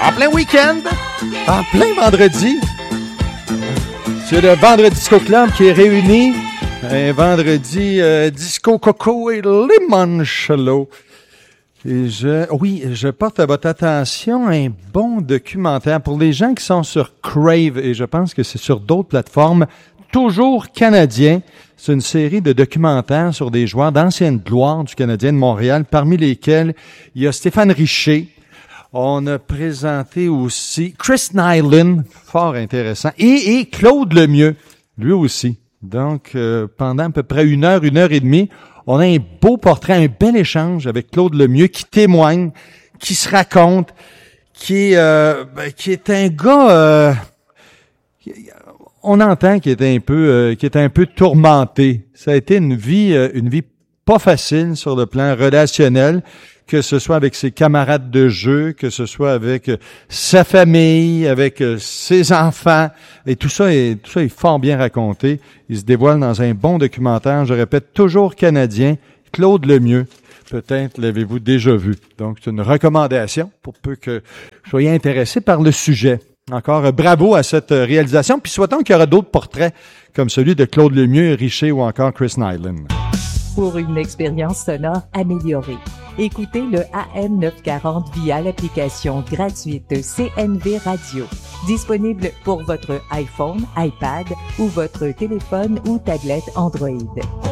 En plein week-end, en plein vendredi. C'est le Vendredi Disco Club qui est réuni. Un vendredi disco coco et limoncello. Et je porte à votre attention un bon documentaire pour les gens qui sont sur Crave et je pense que c'est sur d'autres plateformes, toujours canadien. C'est une série de documentaires sur des joueurs d'ancienne gloire du Canadien de Montréal, parmi lesquels il y a Stéphane Richer. On a présenté aussi Chris Nilan, fort intéressant, et Claude Lemieux, lui aussi. Donc, pendant à peu près une heure et demie, on a un beau portrait, un bel échange avec Claude Lemieux qui témoigne, qui se raconte, qui est un gars, on entend qu'il est un peu tourmenté. Ça a été une vie pas facile sur le plan relationnel, que ce soit avec ses camarades de jeu, que ce soit avec sa famille, avec ses enfants, et tout ça est fort bien raconté. Il se dévoile dans un bon documentaire, je répète, toujours canadien, Claude Lemieux. Peut-être l'avez-vous déjà vu. Donc, c'est une recommandation pour peu que vous soyez intéressé par le sujet. Encore bravo à cette réalisation, puis souhaitons qu'il y aura d'autres portraits comme celui de Claude Lemieux, Richer ou encore Chris Nilan. Pour une expérience sonore améliorée, écoutez le AM 940 via l'application gratuite CNV Radio, disponible pour votre iPhone, iPad ou votre téléphone ou tablette Android.